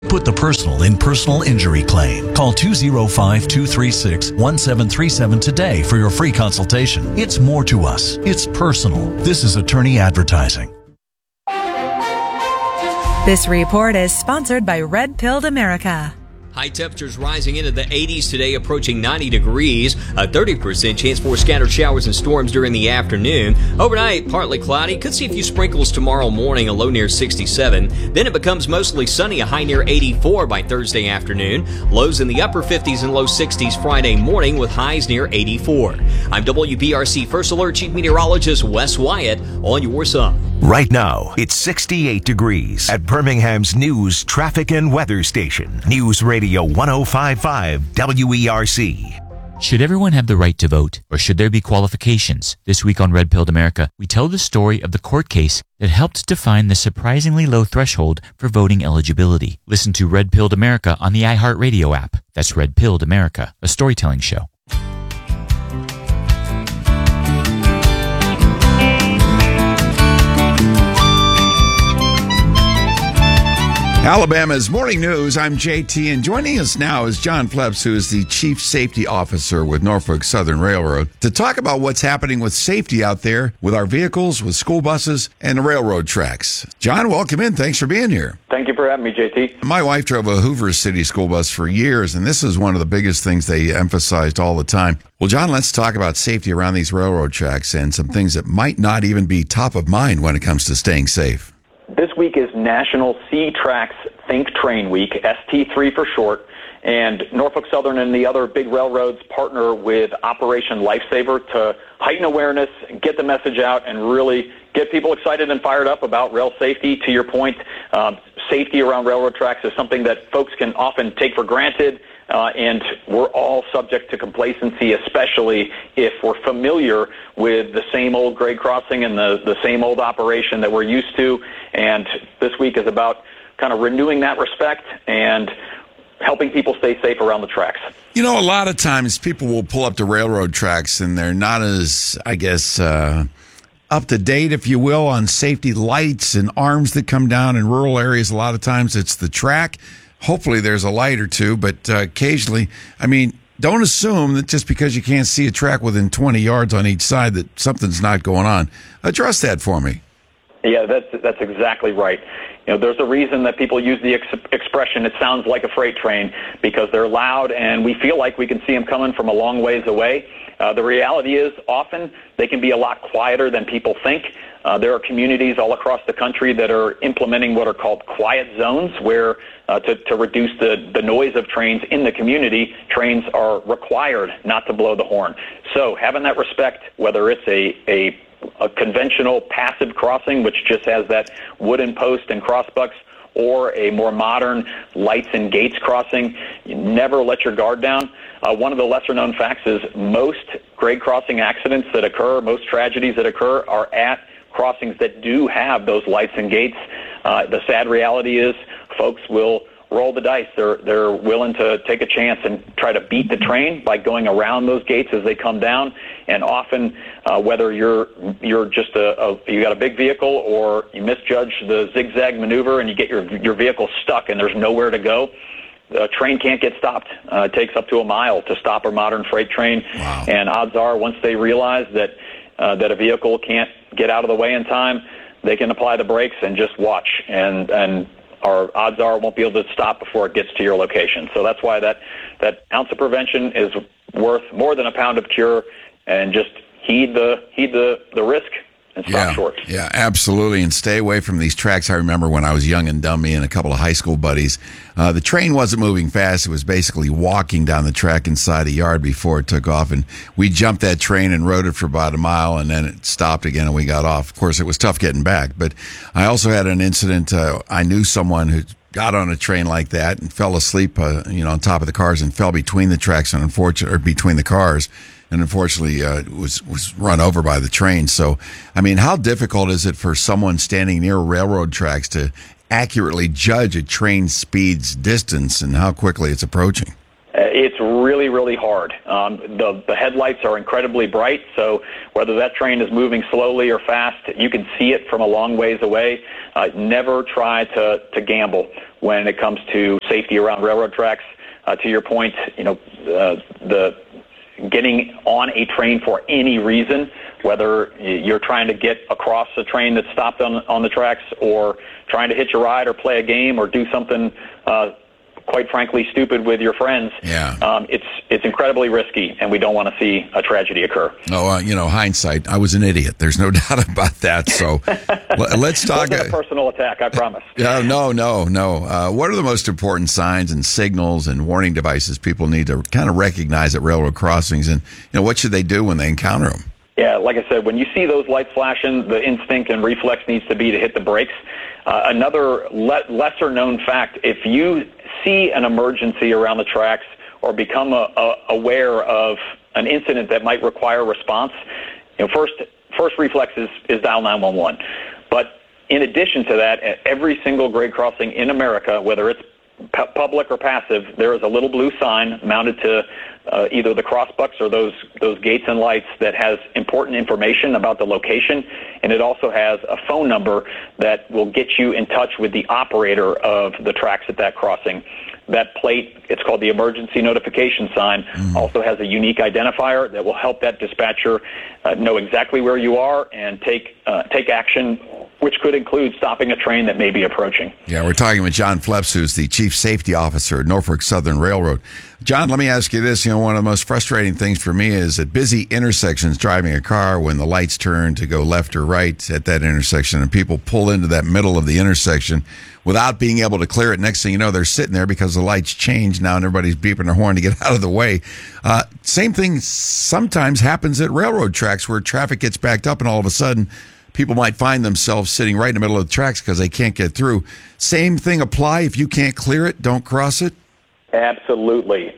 Put the personal in personal injury claim. Call 205-236-1737 today for your free consultation. It's more to us. It's personal. This is Attorney Advertising. This report is sponsored by Red Pilled America. High temperatures rising into the 80s today, approaching 90 degrees. A 30% chance for scattered showers and storms during the afternoon. Overnight, partly cloudy. Could see a few sprinkles tomorrow morning, a low near 67. Then it becomes mostly sunny, a high near 84 by Thursday afternoon. Lows in the upper 50s and low 60s Friday morning with highs near 84. I'm WBRC First Alert Chief Meteorologist Wes Wyatt on your side. Right now, it's 68 degrees at Birmingham's news, traffic, and weather station. News Radio 105.5 WERC. Should everyone have the right to vote, or should there be qualifications? This week on Red Pilled America, we tell the story of the court case that helped define the surprisingly low threshold for voting eligibility. Listen to Red Pilled America on the iHeartRadio app. That's Red Pilled America, a storytelling show. Alabama's Morning News. I'm JT, and joining us now is John Phelps, who is the Chief Safety Officer with Norfolk Southern Railroad, to talk about what's happening with safety out there with our vehicles, with school buses, and the railroad tracks. John, welcome in. Thanks for being here. Thank you for having me, JT. My wife drove a Hoover City school bus for years, and this is one of the biggest things they emphasized all the time. Well, John, let's talk about safety around these railroad tracks and some things that might not even be top of mind when it comes to staying safe. This week is National C-Tracks Think Train Week, ST3 for short, and Norfolk Southern and the other big railroads partner with Operation Lifesaver to heighten awareness, get the message out, and really get people excited and fired up about rail safety. To your point, safety around railroad tracks is something that folks can often take for granted, and we're all subject to complacency, especially if we're familiar with the same old grade crossing and the same old operation that we're used to. And this week is about kind of renewing that respect and helping people stay safe around the tracks. You know, a lot of times people will pull up to railroad tracks and they're not as, I guess, up to date, if you will, on safety lights and arms that come down in rural areas. A lot of times it's the track. Hopefully there's a light or two, but occasionally, I mean, don't assume that just because you can't see a track within 20 yards on each side that something's not going on. Address that for me. Yeah, that's exactly right. You know, there's a reason that people use the expression, it sounds like a freight train, because they're loud and we feel like we can see them coming from a long ways away. The reality is often they can be a lot quieter than people think. There are communities all across the country that are implementing what are called quiet zones where to reduce the noise of trains in the community, trains are required not to blow the horn. So having that respect, whether it's a conventional passive crossing, which just has that wooden post and crossbucks, or a more modern lights and gates crossing, you never let your guard down. One of the lesser-known facts is most grade crossing accidents that occur, most tragedies that occur, are at crossings that do have those lights and gates. The sad reality is folks will roll the dice. They're willing to take a chance and try to beat the train by going around those gates as they come down. And often, whether you're just you got a big vehicle or you misjudge the zigzag maneuver and you get your vehicle stuck and there's nowhere to go, the train can't get stopped. It takes up to a mile to stop a modern freight train. Wow. And odds are, once they realize that a vehicle can't get out of the way in time, they can apply the brakes and just watch. And our odds are it won't be able to stop before it gets to your location. So that's why that ounce of prevention is worth more than a pound of cure, and just heed the risk and stop short. Yeah, absolutely, and stay away from these tracks. I remember when I was young and dumb, me and a couple of high school buddies, the train wasn't moving fast. It was basically walking down the track inside a yard before it took off, and we jumped that train and rode it for about a mile, and then it stopped again, and we got off. Of course, it was tough getting back, but I also had an incident. I knew someone who got on a train like that and fell asleep, on top of the cars and fell between the tracks and between the cars. And unfortunately, was run over by the train. So, I mean, how difficult is it for someone standing near railroad tracks to accurately judge a train speed's distance and how quickly it's approaching? It's really, really hard. The headlights are incredibly bright, so whether that train is moving slowly or fast, you can see it from a long ways away. Never try to gamble when it comes to safety around railroad tracks. To your point, the getting on a train for any reason, whether you're trying to get across a train that's stopped on the tracks, or trying to hitch a ride or play a game or do something quite frankly stupid with your friends. Yeah. It's incredibly risky, and we don't want to see a tragedy occur. Oh, hindsight, I was an idiot. There's no doubt about that. So let's talk. It wasn't a personal attack, I promise. No. What are the most important signs and signals and warning devices people need to kind of recognize at railroad crossings, and what should they do when they encounter them? Yeah, like I said, when you see those lights flashing, the instinct and reflex needs to be to hit the brakes. Another lesser-known fact, if you see an emergency around the tracks or become aware of an incident that might require response, first reflex is dial 911. But in addition to that, at every single grade crossing in America, whether it's public or passive, there is a little blue sign mounted to either the crossbucks or those gates and lights that has important information about the location, and it also has a phone number that will get you in touch with the operator of the tracks at that crossing. That plate, it's called the emergency notification sign, also has a unique identifier that will help that dispatcher know exactly where you are and take action, which could include stopping a train that may be approaching. Yeah, we're talking with John Fleps, who's the Chief Safety Officer at Norfolk Southern Railroad. John, let me ask you this. One of the most frustrating things for me is at busy intersections driving a car when the lights turn to go left or right at that intersection and people pull into that middle of the intersection without being able to clear it. Next thing you know, they're sitting there because the lights change now and everybody's beeping their horn to get out of the way. Same thing sometimes happens at railroad tracks where traffic gets backed up and all of a sudden people might find themselves sitting right in the middle of the tracks because they can't get through. Same thing apply. If you can't clear it, don't cross it? Absolutely.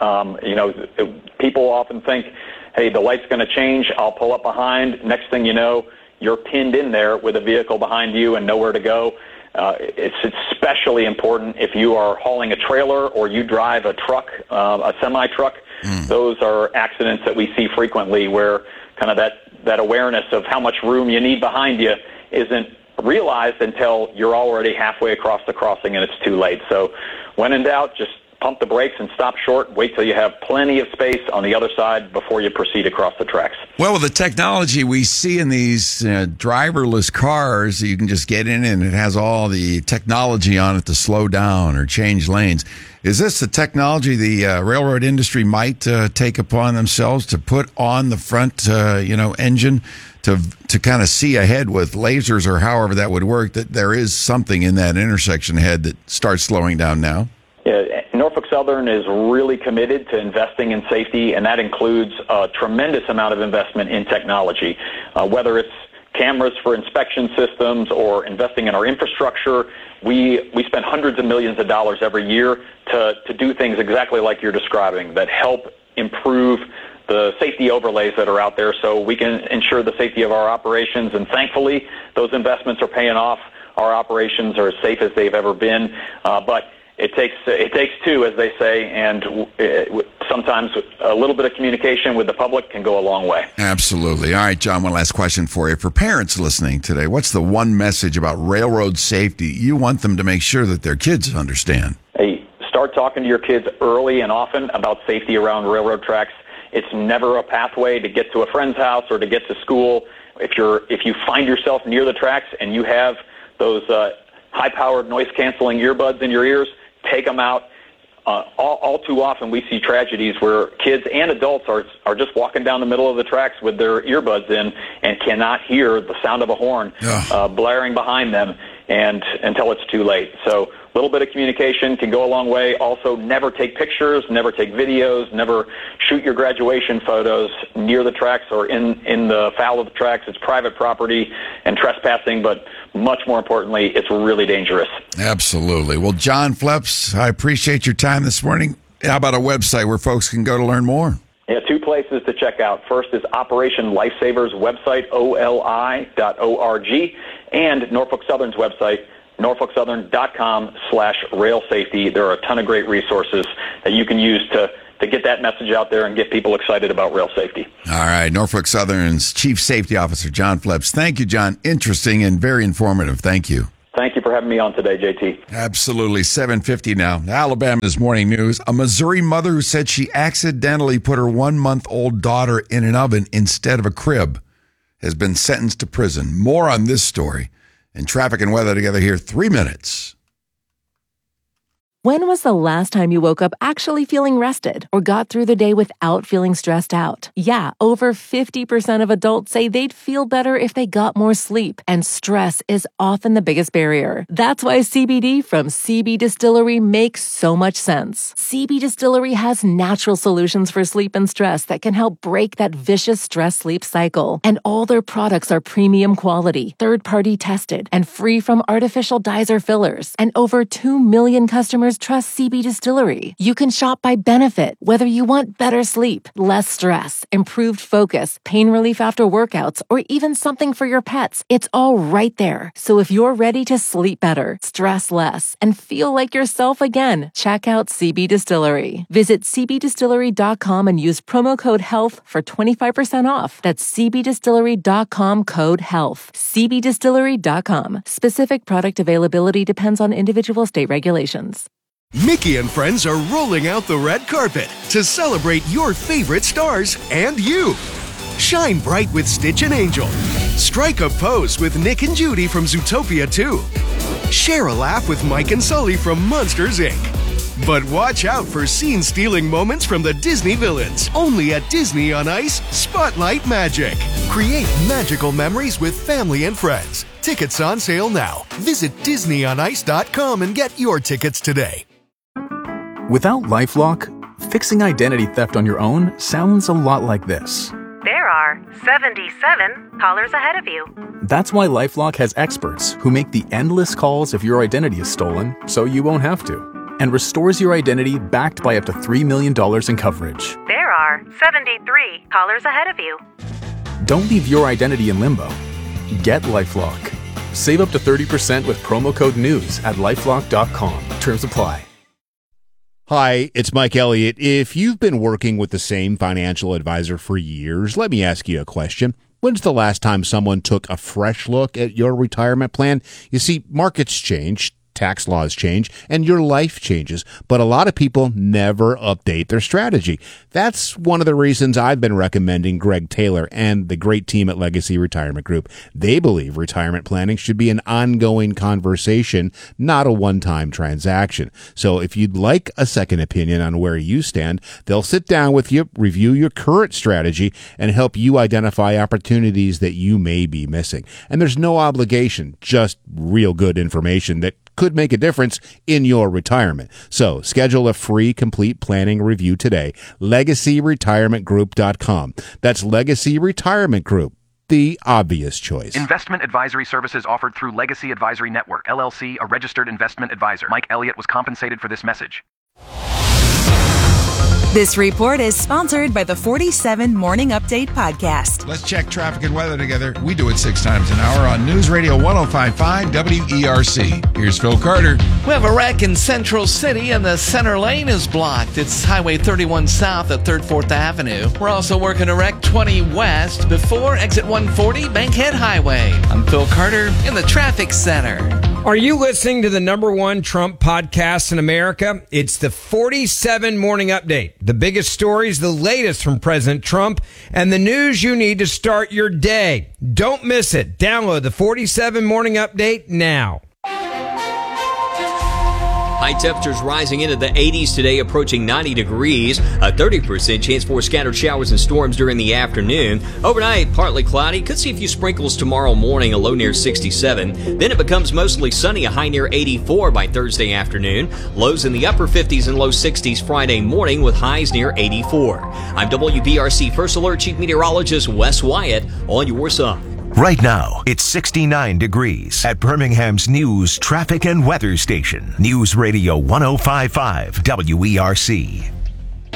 People often think, hey, the light's going to change, I'll pull up behind. Next thing you know, you're pinned in there with a vehicle behind you and nowhere to go. It's especially important if you are hauling a trailer or you drive a truck, a semi-truck. Those are accidents that we see frequently where kind of that awareness of how much room you need behind you isn't realized until you're already halfway across the crossing and it's too late. So when in doubt, just pump the brakes and stop short. Wait till you have plenty of space on the other side before you proceed across the tracks. Well, with the technology we see in these driverless cars, you can just get in and it has all the technology on it to slow down or change lanes. Is this the technology the railroad industry might take upon themselves to put on the front, engine to kind of see ahead with lasers or however that would work, that there is something in that intersection ahead that starts slowing down now? Yeah, Norfolk Southern is really committed to investing in safety, and that includes a tremendous amount of investment in technology, whether it's cameras for inspection systems or investing in our infrastructure. We spend hundreds of millions of dollars every year to do things exactly like you're describing that help improve the safety overlays that are out there so we can ensure the safety of our operations. And thankfully, those investments are paying off. Our operations are as safe as they've ever been. But it takes two, as they say, and sometimes a little bit of communication with the public can go a long way. Absolutely. All right, John, one last question for you. For parents listening today, what's the one message about railroad safety you want them to make sure that their kids understand? Hey, start talking to your kids early and often about safety around railroad tracks. It's never a pathway to get to a friend's house or to get to school. If you find yourself near the tracks and you have those high-powered noise-canceling earbuds in your ears, take them out. All too often we see tragedies where kids and adults are just walking down the middle of the tracks with their earbuds in and cannot hear the sound of a horn blaring behind them and until it's too late. So a little bit of communication can go a long way. Also, never take pictures, never take videos, never shoot your graduation photos near the tracks or in the foul of the tracks. It's private property and trespassing, but much more importantly, it's really dangerous. Absolutely. Well, John Fleps, I appreciate your time this morning. How about a website where folks can go to learn more? Yeah, two places to check out. First is Operation Lifesavers website, oli.org, and Norfolk Southern's website, norfolksouthern.com/rail safety. There are a ton of great resources that you can use to to get that message out there and get people excited about rail safety. All right, Norfolk Southern's Chief Safety Officer, John Phillips. Thank you, John. Interesting and very informative. Thank you. Thank you for having me on today, JT. Absolutely. 7:50 now. Alabama's morning news. A Missouri mother who said she accidentally put her 1-month-old daughter in an oven instead of a crib has been sentenced to prison. More on this story. And traffic and weather together here, 3 minutes. When was the last time you woke up actually feeling rested or got through the day without feeling stressed out? Yeah, over 50% of adults say they'd feel better if they got more sleep, and stress is often the biggest barrier. That's why CBD from CB Distillery makes so much sense. CB Distillery has natural solutions for sleep and stress that can help break that vicious stress-sleep cycle. And all their products are premium quality, third-party tested, and free from artificial dyes or fillers. And over 2 million customers trust CB Distillery. You can shop by benefit, whether you want better sleep, less stress, improved focus, pain relief after workouts, or even something for your pets. It's all right there. So if you're ready to sleep better, stress less, and feel like yourself again, check out CB Distillery. Visit cbdistillery.com and use promo code HEALTH for 25% off. That's cbdistillery.com, code HEALTH. cbdistillery.com. Specific product availability depends on individual state regulations. Mickey and friends are rolling out the red carpet to celebrate your favorite stars and you. Shine bright with Stitch and Angel. Strike a pose with Nick and Judy from Zootopia 2. Share a laugh with Mike and Sully from Monsters, Inc. But watch out for scene-stealing moments from the Disney villains. Only at Disney on Ice, Spotlight Magic. Create magical memories with family and friends. Tickets on sale now. Visit DisneyOnIce.com and get your tickets today. Without LifeLock, fixing identity theft on your own sounds a lot like this. There are 77 callers ahead of you. That's why LifeLock has experts who make the endless calls if your identity is stolen, so you won't have to, and restores your identity backed by up to $3 million in coverage. There are 73 callers ahead of you. Don't leave your identity in limbo. Get LifeLock. Save up to 30% with promo code NEWS at LifeLock.com. Terms apply. Hi, it's Mike Elliott. If you've been working with the same financial advisor for years, let me ask you a question. When's the last time someone took a fresh look at your retirement plan? You see, markets change, tax laws change, and your life changes, but a lot of people never update their strategy. That's one of the reasons I've been recommending Greg Taylor and the great team at Legacy Retirement Group. They believe retirement planning should be an ongoing conversation, not a one-time transaction. So if you'd like a second opinion on where you stand, they'll sit down with you, review your current strategy, and help you identify opportunities that you may be missing. And there's no obligation, just real good information that could make a difference in your retirement. So schedule a free complete planning review today. LegacyRetirementGroup.com. That's Legacy Retirement Group, the obvious choice. Investment advisory services offered through Legacy Advisory Network, LLC, a registered investment advisor. Mike Elliott was compensated for this message. This report is sponsored by the 47 Morning Update podcast. Let's check traffic and weather together. We do it 6 times an hour on News Radio 105.5 WERC. Here's Phil Carter. We have a wreck in Central City and the center lane is blocked. It's Highway 31 South at 3rd 4th Avenue. We're also working a wreck 20 West before exit 140 Bankhead Highway. I'm Phil Carter in the traffic center. Are you listening to the #1 Trump podcast in America? It's the 47 Morning Update. The biggest stories, the latest from President Trump, and the news you need to start your day. Don't miss it. Download the 47 Morning Update now. High temperatures rising into the 80s today, approaching 90 degrees. A 30% chance for scattered showers and storms during the afternoon. Overnight, partly cloudy. Could see a few sprinkles tomorrow morning, a low near 67. Then it becomes mostly sunny, a high near 84 by Thursday afternoon. Lows in the upper 50s and low 60s Friday morning with highs near 84. I'm WBRC First Alert Chief Meteorologist Wes Wyatt on your side. Right now, it's 69 degrees at Birmingham's news, traffic, and weather station. News Radio 105.5 WERC.